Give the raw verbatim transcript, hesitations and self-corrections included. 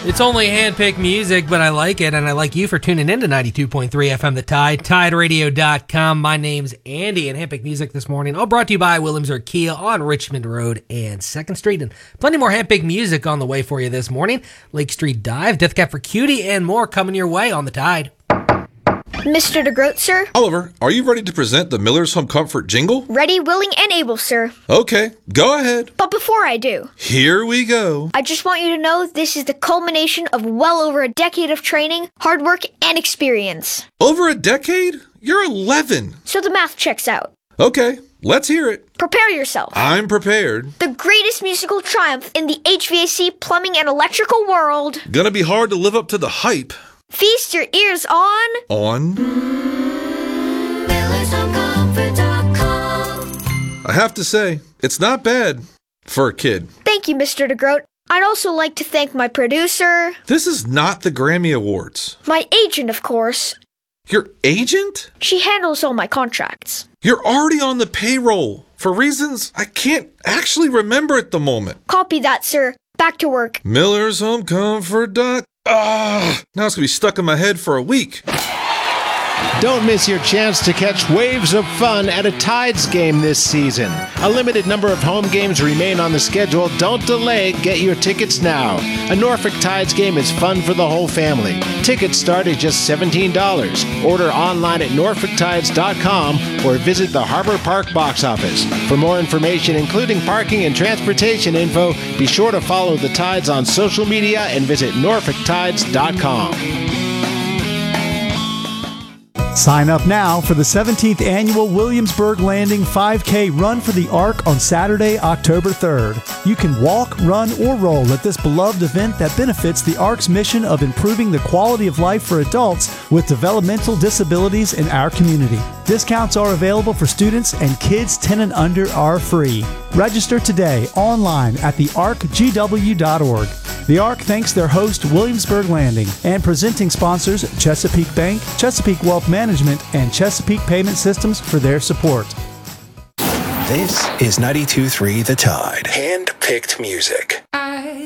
It's only hand-picked music, but I like it, and I like you for tuning in to ninety-two point three F M The Tide, tide radio dot com. My name's Andy, and hand-picked music this morning, all brought to you by Williamsburg Kia on Richmond Road and second Street, and plenty more hand-picked music on the way for you this morning. Lake Street Dive, Death Cab for Cutie, and more coming your way on The Tide. Mister DeGroat, sir? Oliver, are you ready to present the Miller's Home Comfort jingle? Ready, willing, and able, sir. Okay, go ahead. But before I do, here we go. I just want you to know this is the culmination of well over a decade of training, hard work, and experience. Over a decade? You're eleven. So the math checks out. Okay, let's hear it. Prepare yourself. I'm prepared. The greatest musical triumph in the H V A C, plumbing, and electrical world. Gonna be hard to live up to the hype. Feast your ears on... On? Millers Home Comfort dot com. I have to say, it's not bad for a kid. Thank you, Mister DeGroat. I'd also like to thank my producer... This is not the Grammy Awards. My agent, of course. Your agent? She handles all my contracts. You're already on the payroll, for reasons I can't actually remember at the moment. Copy that, sir. Back to work. Millers Home Comfort dot com. Ah, now it's going to be stuck in my head for a week. Don't miss your chance to catch waves of fun at a Tides game this season. A limited number of home games remain on the schedule. Don't delay. Get your tickets now. A Norfolk Tides game is fun for the whole family. Tickets start at just seventeen dollars. Order online at norfolk tides dot com or visit the Harbor Park box office. For more information, including parking and transportation info, be sure to follow the Tides on social media and visit norfolk tides dot com. Sign up now for the seventeenth Annual Williamsburg Landing five K Run for the Ark on Saturday, October third. You can walk, run, or roll at this beloved event that benefits the Ark's mission of improving the quality of life for adults with developmental disabilities in our community. Discounts are available for students, and kids ten and under are free. Register today online at the ark g w dot org. The Ark thanks their host, Williamsburg Landing, and presenting sponsors Chesapeake Bank, Chesapeake Wealth Management, and Chesapeake Payment Systems for their support. This is ninety-two point three The Tide. Hand-picked music.